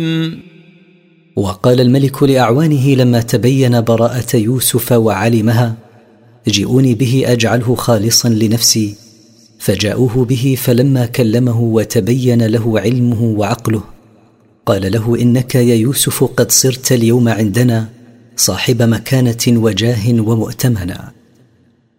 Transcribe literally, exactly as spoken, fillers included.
وقال الملك لأعوانه لما تبين براءة يوسف وعلمها: جئوني به أجعله خالصا لنفسي. فجاءوه به، فلما كلمه وتبين له علمه وعقله قال له: إنك يا يوسف قد صرت اليوم عندنا صاحب مكانة وجاه ومؤتمنا.